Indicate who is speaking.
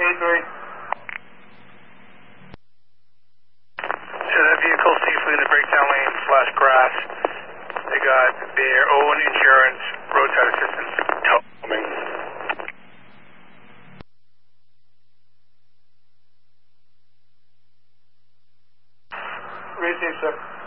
Speaker 1: So that vehicle safely in the breakdown lane / grass. They got their own insurance, roadside assistance, coming.
Speaker 2: Receive, sir.